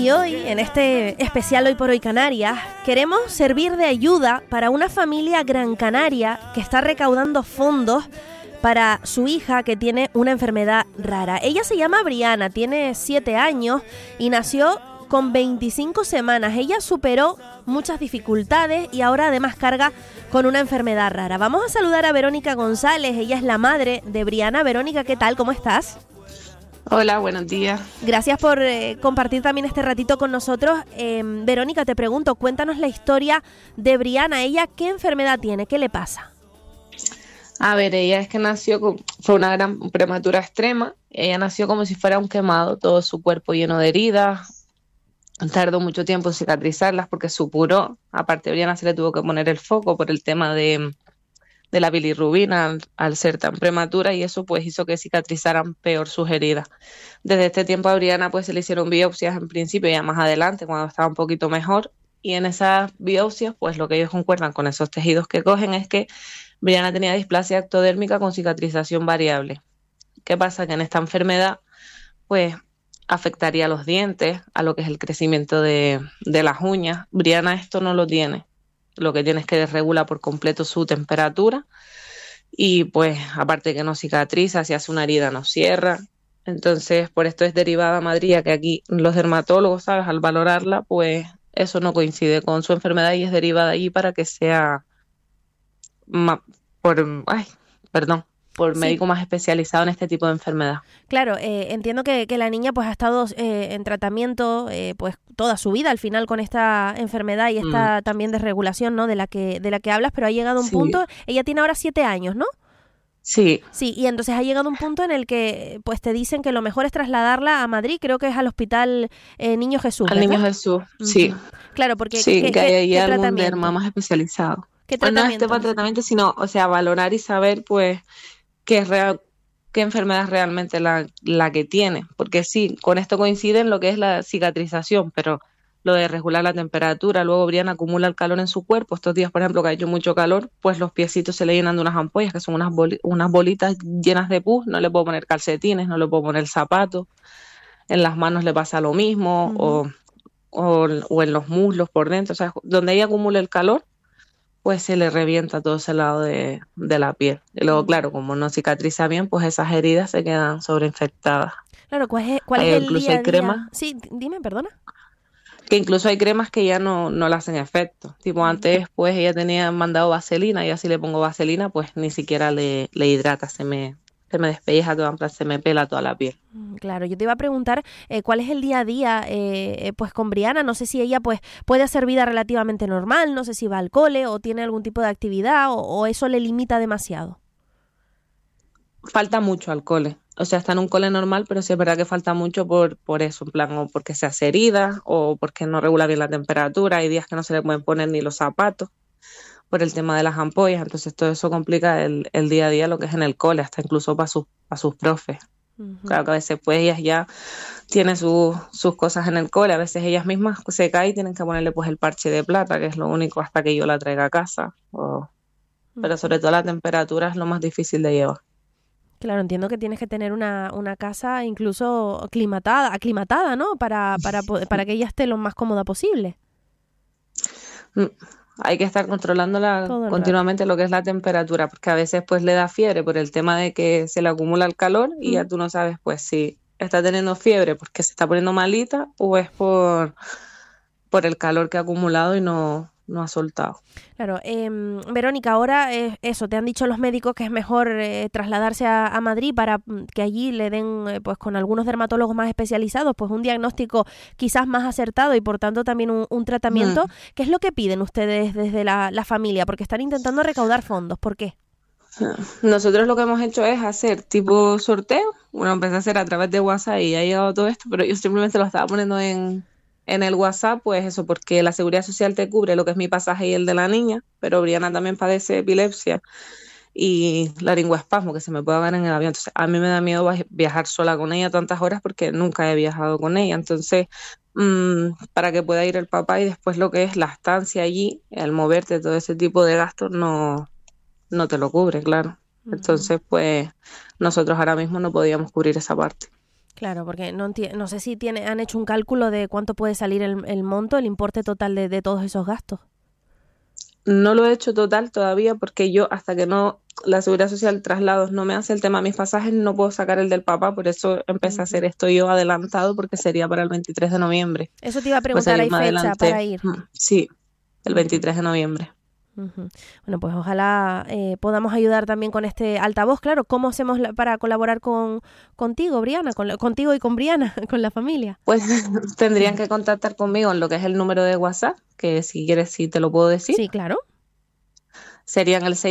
Y hoy, en este especial Hoy por Hoy Canarias, queremos servir de ayuda para una familia gran canaria que está recaudando fondos para su hija que tiene una enfermedad rara. Ella se llama Briana, tiene 7 años y nació con 25 semanas. Ella superó muchas dificultades y ahora además carga con una enfermedad rara. Vamos a saludar a Verónica González, ella es la madre de Briana. Verónica, ¿qué tal? ¿Cómo estás? Hola, buenos días. Gracias por compartir también este ratito con nosotros. Verónica, te pregunto, cuéntanos la historia de Briana. ¿Ella qué enfermedad tiene? ¿Qué le pasa? A ver, ella es que fue una gran prematura extrema. Ella nació como si fuera un quemado, todo su cuerpo lleno de heridas. Tardó mucho tiempo en cicatrizarlas porque supuró. Aparte, a Briana se le tuvo que poner el foco por el tema de la bilirrubina al ser tan prematura, y eso pues hizo que cicatrizaran peor sus heridas. Desde este tiempo a Briana pues se le hicieron biopsias en principio, ya más adelante cuando estaba un poquito mejor, y en esas biopsias pues lo que ellos concuerdan con esos tejidos que cogen es que Briana tenía displasia ectodérmica con cicatrización variable. ¿Qué pasa? Que en esta enfermedad pues afectaría a los dientes, a lo que es el crecimiento de las uñas. Briana esto no lo tiene. Lo que tiene es que regula por completo su temperatura y pues aparte que no cicatriza, si hace una herida no cierra. Entonces por esto es derivada a Madrid, que aquí los dermatólogos, ¿sabes? Al valorarla pues eso no coincide con su enfermedad y es derivada allí para que sea por médico más especializado en este tipo de enfermedad. Claro, entiendo que la niña pues ha estado en tratamiento pues toda su vida al final con esta enfermedad y esta también desregulación, ¿no? de la que hablas, pero ha llegado un punto, ella tiene ahora 7 años, ¿no? Sí. Sí, y entonces ha llegado un punto en el que pues te dicen que lo mejor es trasladarla a Madrid, creo que es al Hospital Niño Jesús, ¿verdad? Al Niño Jesús, sí. Claro, porque sí, que hay ¿qué algún tratamiento? derma más especializado. ¿Qué Pues no tratamiento? es tema de tratamiento, sino, valorar y saber pues qué enfermedad es realmente la que tiene, porque sí, con esto coincide en lo que es la cicatrización, pero lo de regular la temperatura, luego Briana acumula el calor en su cuerpo. Estos días, por ejemplo, que ha hecho mucho calor, pues los piecitos se le llenan de unas ampollas, que son unas bolitas llenas de pus. No le puedo poner calcetines, no le puedo poner zapatos, en las manos le pasa lo mismo, o en los muslos por dentro, o sea, donde ella acumula el calor, pues se le revienta todo ese lado de la piel. Y luego, claro, como no cicatriza bien, pues esas heridas se quedan sobreinfectadas. Claro, ¿cuál es el incluso día a hay día? cremas, Sí, dime, perdona. que incluso hay cremas que ya no le hacen efecto. Tipo, antes, pues ella tenía mandado vaselina, y así le pongo vaselina, pues ni siquiera le hidrata, se me despelleja toda, en plan, se me pela toda la piel. Claro, yo te iba a preguntar cuál es el día a día pues con Briana. No sé si ella pues puede hacer vida relativamente normal, no sé si va al cole o tiene algún tipo de actividad o eso le limita demasiado. Falta mucho al cole. O sea, está en un cole normal, pero sí es verdad que falta mucho por eso, en plan, o porque se hace herida o porque no regula bien la temperatura. Hay días que no se le pueden poner ni los zapatos por el tema de las ampollas. Entonces todo eso complica el día a día, lo que es en el cole, hasta incluso para sus profes. Claro que a veces pues ellas ya tienen sus cosas en el cole, a veces ellas mismas se caen y tienen que ponerle pues el parche de plata, que es lo único hasta que yo la traiga a casa. Pero sobre todo la temperatura es lo más difícil de llevar. Claro, entiendo que tienes que tener una casa incluso aclimatada, ¿no? Para que ella esté lo más cómoda posible. Hay que estar controlándola continuamente lo que es la temperatura, porque a veces pues le da fiebre por el tema de que se le acumula el calor y ya tú no sabes pues si está teniendo fiebre porque se está poniendo malita o es por el calor que ha acumulado y no ha soltado. Claro, Verónica, ahora eso, te han dicho los médicos que es mejor trasladarse a Madrid para que allí le den, pues con algunos dermatólogos más especializados, pues un diagnóstico quizás más acertado y por tanto también un tratamiento. ¿Qué es lo que piden ustedes desde la familia? Porque están intentando recaudar fondos, ¿por qué? Nosotros lo que hemos hecho es hacer tipo sorteo. Bueno, empecé a hacer a través de WhatsApp y ha llegado todo esto, pero yo simplemente lo estaba poniendo en el WhatsApp, pues eso, porque la Seguridad Social te cubre lo que es mi pasaje y el de la niña, pero Briana también padece epilepsia y laringoespasmo, que se me puede ahogar en el avión. Entonces, a mí me da miedo viajar sola con ella tantas horas porque nunca he viajado con ella. Entonces, para que pueda ir el papá y después lo que es la estancia allí, el moverte, todo ese tipo de gastos, no te lo cubre, claro. Entonces, pues, nosotros ahora mismo no podíamos cubrir esa parte. Claro, porque no sé si han hecho un cálculo de cuánto puede salir el monto, el importe total de todos esos gastos. No lo he hecho total todavía porque yo hasta que no la Seguridad Social Traslados no me hace el tema de mis pasajes, no puedo sacar el del papá, por eso empecé a hacer esto yo adelantado porque sería para el 23 de noviembre. Eso te iba a Pues preguntar, ahí ¿hay me fecha adelanté. para ir? Sí, el 23 de noviembre. Bueno, pues ojalá podamos ayudar también con este altavoz. Claro, ¿cómo hacemos para colaborar contigo, Briana? Contigo y con Briana, con la familia. Pues tendrían que contactar conmigo en lo que es el número de WhatsApp, que si quieres sí te lo puedo decir. Sí, claro. Serían el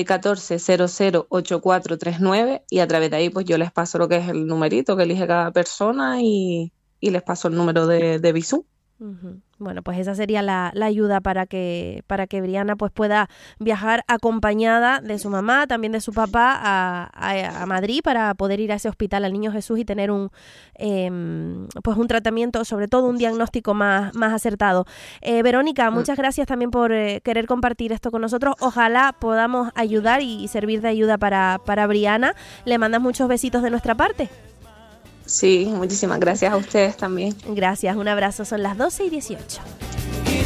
614-008439 y a través de ahí pues yo les paso lo que es el numerito que elige cada persona y les paso el número de Bizum. Bueno, pues esa sería la ayuda para que Briana pues pueda viajar acompañada de su mamá, también de su papá a Madrid para poder ir a ese hospital al Niño Jesús y tener un tratamiento, sobre todo un diagnóstico más acertado. Verónica, muchas gracias también por querer compartir esto con nosotros. Ojalá podamos ayudar y servir de ayuda para Briana. Le mandas muchos besitos de nuestra parte. Sí, muchísimas gracias a ustedes también. Gracias, un abrazo. Son las 12:18.